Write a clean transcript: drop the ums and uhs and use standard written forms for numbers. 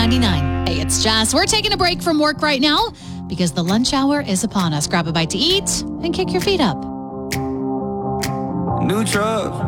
$9.99. Hey, it's Jess. We're taking a break from work right now because the lunch hour is upon us. Grab a bite to eat and kick your feet up. New truck.